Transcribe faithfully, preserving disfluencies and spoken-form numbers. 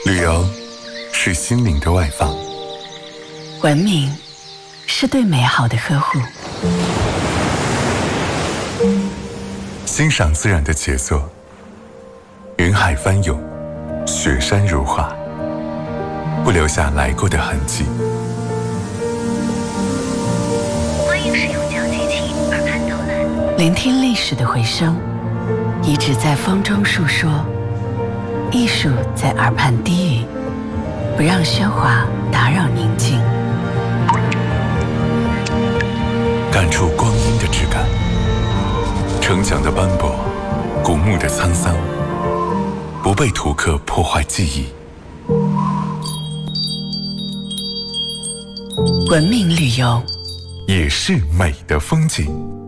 旅游是心灵的外放， 文明是对美好的呵护， 欣赏自然的杰作，云海翻涌，雪山如画，不留下来过的痕迹。 欢迎使用小机器耳畔导览， 聆听历史的回声，遗址在风中述说，艺术在耳畔低语，不让喧哗打扰宁静， 感触光阴的质感，城墙的斑驳，古墓的沧桑，不被图刻破坏记忆。 文明旅游也是美的风景。